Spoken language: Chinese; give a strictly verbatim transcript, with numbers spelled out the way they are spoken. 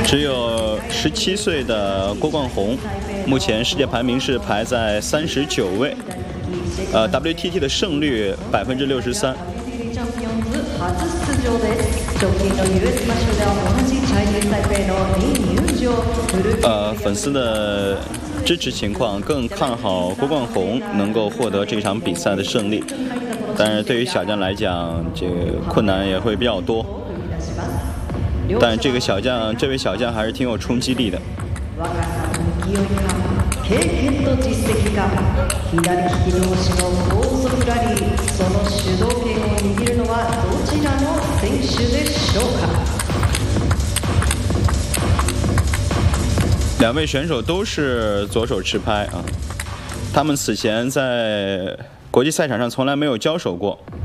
只有十七岁的郭冠宏，目前世界排名是排在三十九位，呃 W T T 的胜率百分之六十三。呃，粉丝的支持情况更看好郭冠宏能够获得这场比赛的胜利，但是对于小将来讲，这个困难也会比较多。但这个小将，这位小将还是挺有冲击力的。経験と実績か、左利き同士の高速ラリー、その主導権を握るのはどちらの選手でしょうか。两位选手都是左手持拍啊，他们此前在国际赛场上从来没有交手过。